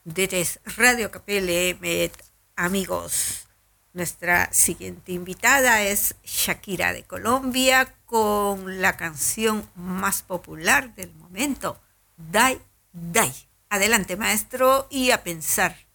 Dit is Radio Capelle met amigos. Nuestra siguiente invitada es Shakira de Colombia con la canción más popular del momento, Dai Dai. Adelante, maestro, y a pensar.